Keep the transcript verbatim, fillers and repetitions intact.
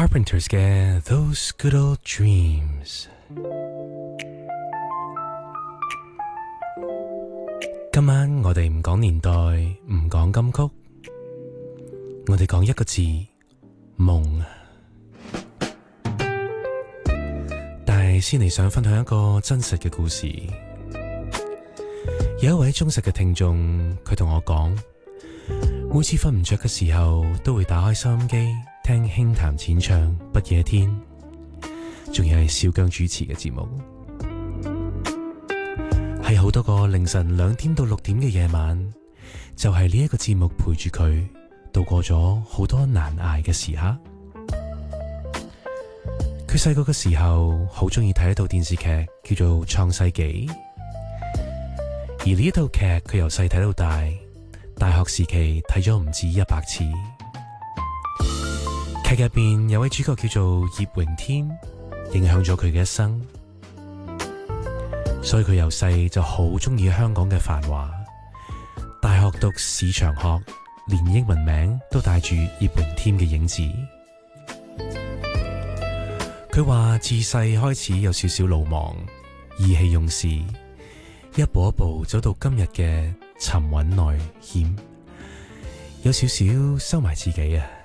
Carpenters 嘅 Those Good Old Dreams。今晚我哋唔講年代，唔講金曲，我哋講一個字，夢。但係先嚟想分享一個真實嘅故事。有一位忠實嘅聽眾，佢同我講，每次瞓唔着嘅時候，都會打開收音機聽輕談淺唱不夜天，仲要係小姜主持嘅節目。喺好多個凌晨兩點到六點嘅夜晚，就係呢一個節目陪住佢度過咗好多難捱嘅時刻。佢細個嘅時候好中意睇一套電視劇叫做《創世紀》，而呢一套劇佢由細睇到大，大學時期睇咗唔止一百次。劇入邊有位主角叫做葉榮添，影響咗佢嘅一生，所以佢由細就好中意香港嘅繁華。大學讀市場學，連英文名都帶住葉榮添嘅影子。佢話自細開始有少少魯莽，意氣用事，一步一步走到今日嘅沉穩內斂，有少少收埋自己啊，